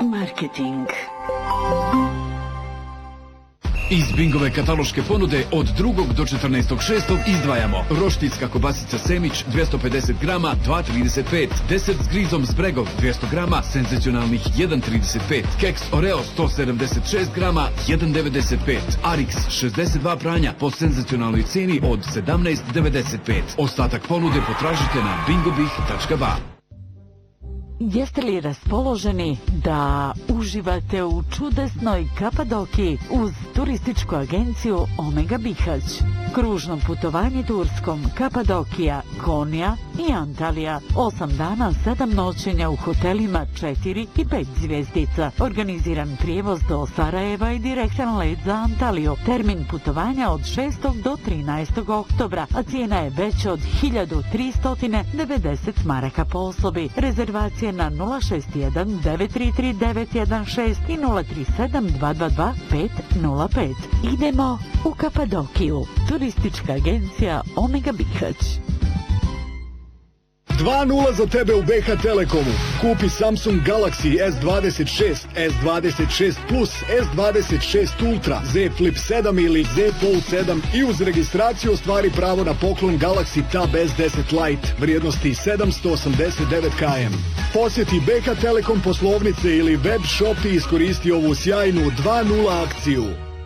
Marketing. Iz Bingove kataloške ponude od 2. do 14.6. izdvajamo roštiljska kobasica Semić 250 grama 2,35, deset s grizom Zbregov 200 grama senzacionalnih 1,35, keks Oreo 176 grama 1,95, Arix 62 pranja po senzacionalnoj cijeni od 17,95. Ostatak ponude potražite na bingobih.ba. Jeste li raspoloženi da uživate u čudesnoj Kapadokiji uz turističku agenciju Omega Bihać? Kružno putovanje Turskom, Kapadokija, Konija i Antalija. 8 dana, 7 noćenja u hotelima 4 i 5 zvjezdica. Organiziran prijevoz do Sarajeva i direktan let za Antaliju. Termin putovanja od 6. do 13. oktobra, a cijena je veća od 1390 maraka po osobi. Rezervacije na 061 933 916 i 037 222 505. Idemo u Kapadokiju. Turistička agencija Omega Bihać. 2:0 za tebe u BH Telekomu. Kupi Samsung Galaxy S26, S26 Plus, S26 Ultra, Z Flip 7 ili Z Fold 7 i uz registraciju ostvari pravo na poklon Galaxy Tab S10 Lite vrijednosti 789 km. Posjeti BH Telekom poslovnice ili web shop i iskoristi ovu sjajnu 2:0 akciju.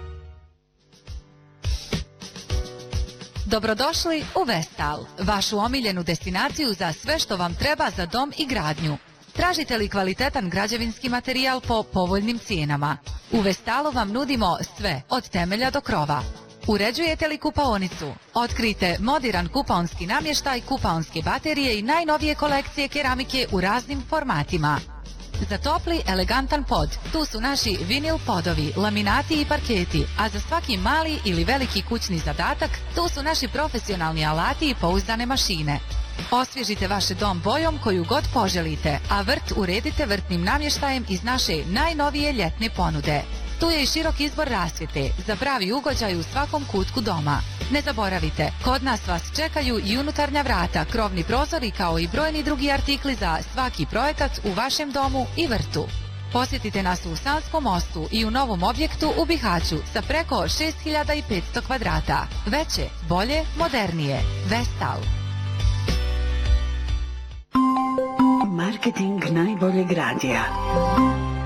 Dobrodošli u Vestal, vašu omiljenu destinaciju za sve što vam treba za dom i gradnju. Tražite li kvalitetan građevinski materijal po povoljnim cijenama? U Vestalu vam nudimo sve, od temelja do krova. Uređujete li kupaonicu? Otkrijte moderan kupaonski namještaj, kupaonske baterije i najnovije kolekcije keramike u raznim formatima. Za topli, elegantan pod, tu su naši vinil podovi, laminati i parketi, a za svaki mali ili veliki kućni zadatak, tu su naši profesionalni alati i pouzdane mašine. Osvježite vaš dom bojom koju god poželite, a vrt uredite vrtnim namještajem iz naše najnovije ljetne ponude. Tu je i širok izbor rasvjete, za pravi ugođaj u svakom kutku doma. Ne zaboravite, kod nas vas čekaju i unutarnja vrata, krovni prozori kao i brojni drugi artikli za svaki projekat u vašem domu i vrtu. Posjetite nas u Sanskom mostu i u novom objektu u Bihaću sa preko 6500 kvadrata. Veće, bolje, modernije. Vestal. Marketing najboljeg radija.